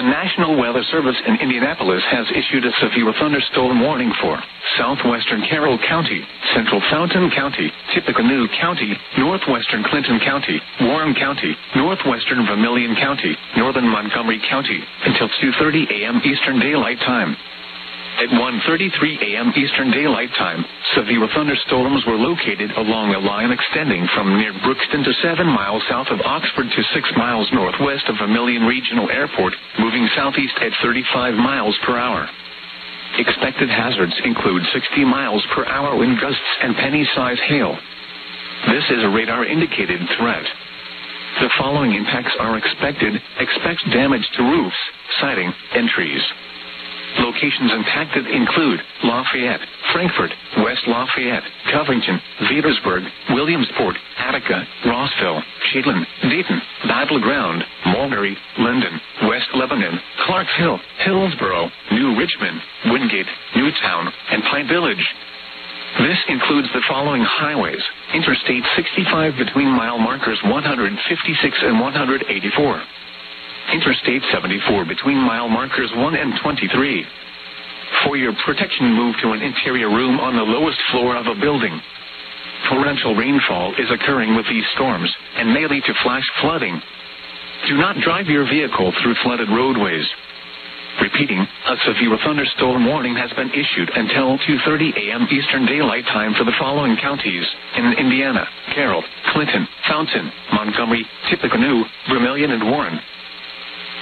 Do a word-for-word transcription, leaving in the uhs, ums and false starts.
National Weather Service in Indianapolis has issued a severe thunderstorm warning for southwestern Carroll County, central Fountain County, Tippecanoe County, northwestern Clinton County, Warren County, northwestern Vermilion County, northern Montgomery County, until two thirty a.m. Eastern Daylight Time. At one thirty-three a.m. Eastern Daylight Time, severe thunderstorms were located along a line extending from near Brookston to seven miles south of Oxford to six miles northwest of Vermilion Regional Airport, moving southeast at thirty-five miles per hour. Expected hazards include sixty miles per hour wind gusts and penny-size hail. This is a radar-indicated threat. The following impacts are expected. Expect damage to roofs, siding, and trees. Locations impacted include Lafayette, Frankfort, West Lafayette, Covington, Petersburg, Williamsport, Attica, Rossville, Chitlin, Dayton, Battleground, Mulberry, Linden, West Lebanon, Clarksville, Hillsborough, New Richmond, Wingate, Newtown, and Pine Village. This includes the following highways: Interstate sixty-five between mile markers one fifty-six and one eighty-four. Interstate seventy-four between mile markers one and twenty-three. For your protection, move to an interior room on the lowest floor of a building. Torrential rainfall is occurring with these storms and may lead to flash flooding. Do not drive your vehicle through flooded roadways. Repeating, a severe thunderstorm warning has been issued until two thirty a.m. Eastern Daylight Time for the following counties in Indiana: Carroll, Clinton, Fountain, Montgomery, Tippecanoe, Vermilion, and Warren.